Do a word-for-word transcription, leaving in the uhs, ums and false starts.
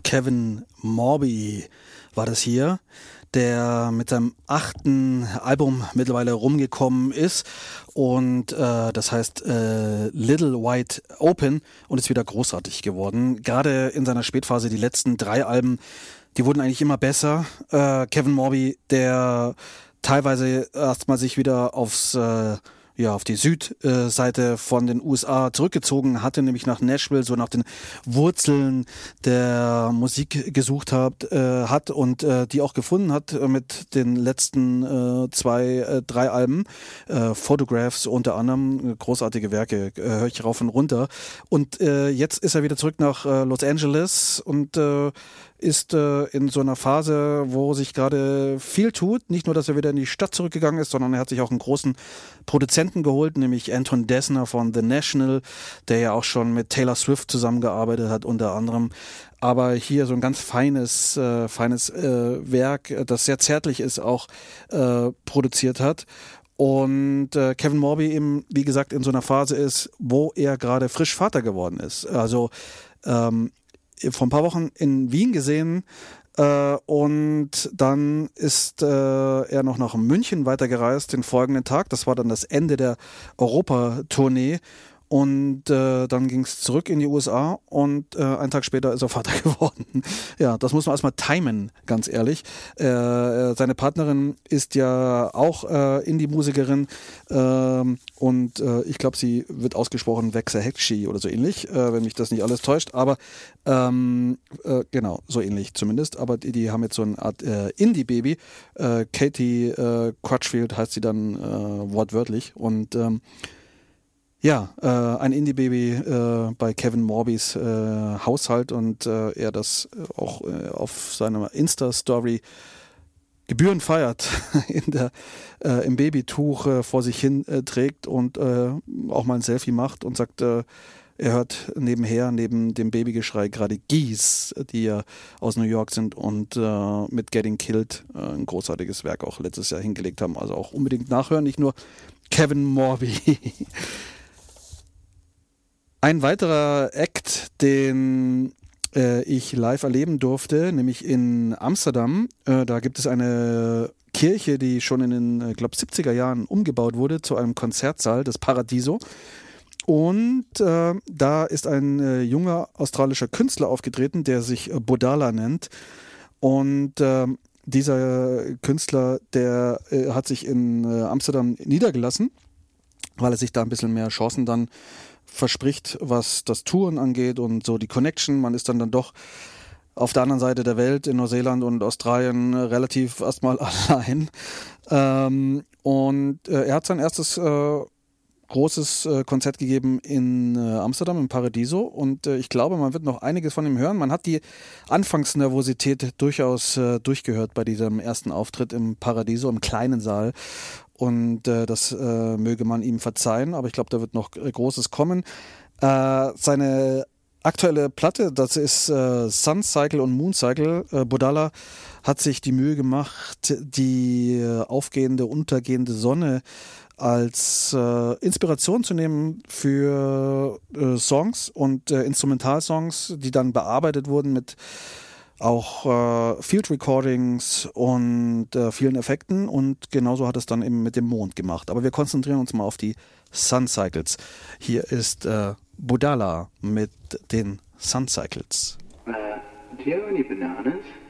Kevin Morby war das hier, der mit seinem achten Album mittlerweile rumgekommen ist und äh, das heißt äh, Little Wide Open und ist wieder großartig geworden. Gerade in seiner Spätphase, die letzten drei Alben, die wurden eigentlich immer besser. Äh, Kevin Morby, der teilweise erstmal sich wieder aufs äh, ja, auf die Südseite von den U S A zurückgezogen hatte, nämlich nach Nashville, so nach den Wurzeln der Musik gesucht hat, äh, hat und äh, die auch gefunden hat äh, mit den letzten äh, zwei, äh, drei Alben, äh, Photographs unter anderem, großartige Werke, äh, höre ich rauf und runter. Und äh, jetzt ist er wieder zurück nach äh, Los Angeles und äh, ist äh, in so einer Phase, wo sich gerade viel tut. Nicht nur, dass er wieder in die Stadt zurückgegangen ist, sondern er hat sich auch einen großen Produzenten geholt, nämlich Anton Dessner von The National, der ja auch schon mit Taylor Swift zusammengearbeitet hat, unter anderem. Aber hier so ein ganz feines, äh, feines äh, Werk, das sehr zärtlich ist, auch äh, produziert hat. Und äh, Kevin Morby eben, wie gesagt, in so einer Phase ist, wo er gerade frisch Vater geworden ist. Also ähm, vor ein paar Wochen in Wien gesehen äh, und dann ist äh, er noch nach München weitergereist den folgenden Tag. Das war dann das Ende der Europatournee. Und äh, dann ging es zurück in die U S A und äh, einen Tag später ist er Vater geworden. Ja, das muss man erstmal timen, ganz ehrlich. Äh, seine Partnerin ist ja auch äh, Indie-Musikerin äh, und äh, ich glaube, sie wird ausgesprochen Waxahachie oder so ähnlich, äh, wenn mich das nicht alles täuscht. Aber ähm, äh, genau, so ähnlich zumindest. Aber die, die haben jetzt so eine Art äh, Indie-Baby. Äh, Katie äh, Crutchfield heißt sie dann äh, wortwörtlich und ähm, Ja, äh, ein Indie-Baby äh, bei Kevin Morbys äh, Haushalt und äh, er das auch äh, auf seiner Insta-Story gebührend feiert, in der, äh, im Babytuch äh, vor sich hin äh, trägt und äh, auch mal ein Selfie macht und sagt, äh, er hört nebenher, neben dem Babygeschrei gerade Geese, die ja aus New York sind und äh, mit Getting Killed äh, ein großartiges Werk auch letztes Jahr hingelegt haben. Also auch unbedingt nachhören, nicht nur Kevin Morby. Ein weiterer Act, den äh, ich live erleben durfte, nämlich in Amsterdam. Äh, da gibt es eine Kirche, die schon in den, ich glaube, siebziger Jahren umgebaut wurde zu einem Konzertsaal, das Paradiso. Und äh, da ist ein äh, junger australischer Künstler aufgetreten, der sich äh, Bodala nennt. Und äh, dieser Künstler, der äh, hat sich in äh, Amsterdam niedergelassen, weil er sich da ein bisschen mehr Chancen dann verspricht, was das Touren angeht und so die Connection. Man ist dann dann doch auf der anderen Seite der Welt in Neuseeland und Australien relativ erstmal allein. Ähm, und äh, er hat sein erstes äh, großes äh, Konzert gegeben in äh, Amsterdam, im Paradiso und äh, ich glaube, man wird noch einiges von ihm hören. Man hat die Anfangsnervosität durchaus äh, durchgehört bei diesem ersten Auftritt im Paradiso, im kleinen Saal. Und äh, das äh, möge man ihm verzeihen, aber ich glaube, da wird noch äh, Großes kommen. Äh, seine aktuelle Platte, das ist äh, Sun Cycle und Moon Cycle. Äh, Bodala hat sich die Mühe gemacht, die äh, aufgehende, untergehende Sonne als äh, Inspiration zu nehmen für äh, Songs und äh, Instrumentalsongs, die dann bearbeitet wurden mit auch äh, Field Recordings und äh, vielen Effekten und genauso hat es dann eben mit dem Mond gemacht. Aber wir konzentrieren uns mal auf die Sun Cycles. Hier ist äh, Bodala mit den Sun Cycles. Uh, do you have any bananas?